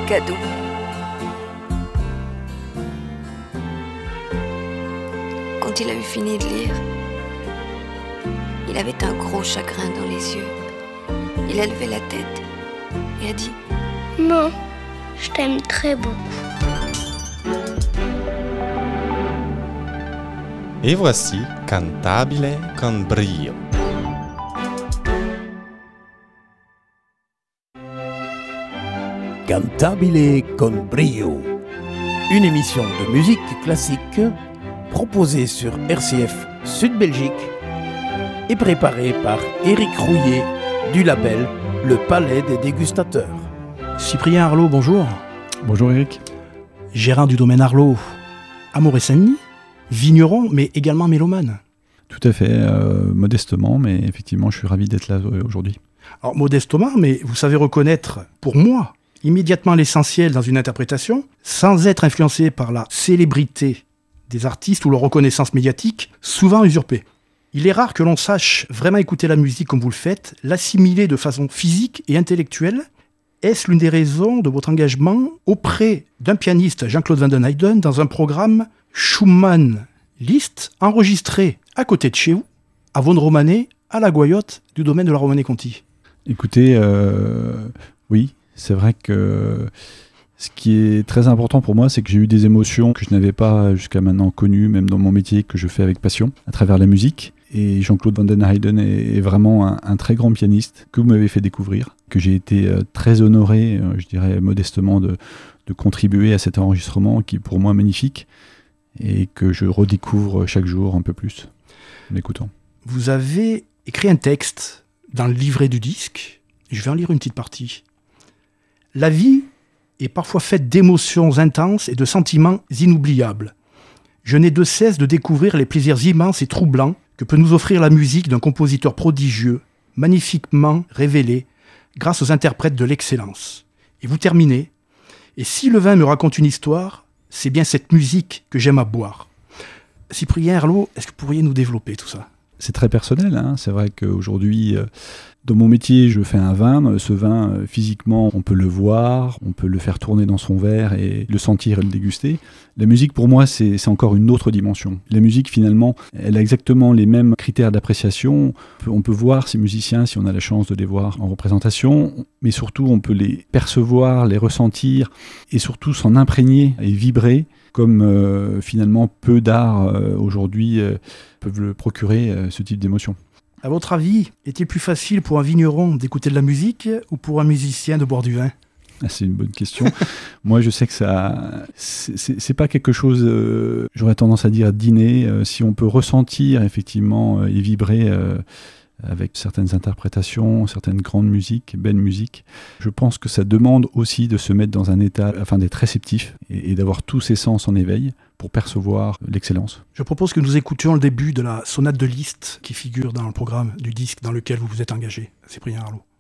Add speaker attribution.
Speaker 1: cadeau. Quand il a eu fini de lire, il avait un gros chagrin dans les yeux. Il a levé la tête et a dit «
Speaker 2: Maman, je t'aime très beaucoup. »
Speaker 3: Et voici Cantabile con brio.
Speaker 4: Cantabile con brio. Une émission de musique classique proposée sur RCF Sud Belgique et préparée par Éric Rouillet du label Le Palais des Dégustateurs.
Speaker 5: Cyprien Arlot, bonjour.
Speaker 6: Bonjour Éric.
Speaker 5: Gérant du domaine Arlot, Amour-et-Saint-Denis, vigneron mais également mélomane.
Speaker 6: Tout à fait, modestement, mais effectivement je suis ravi d'être là aujourd'hui.
Speaker 5: Alors modestement, mais vous savez reconnaître, pour moi, immédiatement l'essentiel dans une interprétation, sans être influencé par la célébrité des artistes ou leur reconnaissance médiatique, souvent usurpée. Il est rare que l'on sache vraiment écouter la musique comme vous le faites, l'assimiler de façon physique et intellectuelle. Est-ce l'une des raisons de votre engagement auprès d'un pianiste, Jean-Claude Van den Heijden, dans un programme Schumann Liszt, enregistré à côté de chez vous, à Vaune-Romanée, à la Goyotte du domaine de la Romanée-Conti?
Speaker 6: Écoutez, oui, c'est vrai que ce qui est très important pour moi, c'est que j'ai eu des émotions que je n'avais pas jusqu'à maintenant connues, même dans mon métier que je fais avec passion, à travers la musique. Et Jean-Claude Van den Heijden est vraiment un très grand pianiste que vous m'avez fait découvrir, que j'ai été très honoré, je dirais modestement, de contribuer à cet enregistrement qui est pour moi magnifique et que je redécouvre chaque jour un peu plus en écoutant.
Speaker 5: Vous avez écrit un texte dans le livret du disque, je vais en lire une petite partie. La vie est parfois faite d'émotions intenses et de sentiments inoubliables. Je n'ai de cesse de découvrir les plaisirs immenses et troublants que peut nous offrir la musique d'un compositeur prodigieux, magnifiquement révélé grâce aux interprètes de l'excellence. Et vous terminez, et si le vin me raconte une histoire, c'est bien cette musique que j'aime à boire. Cyprien Arlot, est-ce que vous pourriez nous développer tout ça ?
Speaker 6: C'est très personnel, hein. C'est vrai qu'aujourd'hui, dans mon métier, je fais un vin. Ce vin, physiquement, on peut le voir, on peut le faire tourner dans son verre et le sentir et le déguster. La musique, pour moi, c'est encore une autre dimension. La musique, finalement, elle a exactement les mêmes critères d'appréciation. On peut voir ces musiciens, si on a la chance de les voir en représentation, mais surtout, on peut les percevoir, les ressentir, et surtout s'en imprégner et vibrer, comme finalement peu d'art aujourd'hui peuvent le procurer ce type d'émotion.
Speaker 5: À votre avis, est-il plus facile pour un vigneron d'écouter de la musique ou pour un musicien de boire du vin ?
Speaker 6: C'est une bonne question. Moi, je sais que ça, c'est pas quelque chose, j'aurais tendance à dire d'inné. Si on peut ressentir effectivement et vibrer avec certaines interprétations, certaines grandes musiques, belles musiques, je pense que ça demande aussi de se mettre dans un état, afin d'être réceptif et d'avoir tous ses sens en éveil pour percevoir l'excellence.
Speaker 5: Je propose que nous écoutions le début de la sonate de Liszt qui figure dans le programme du disque dans lequel vous vous êtes engagé, Cyprien Arlot.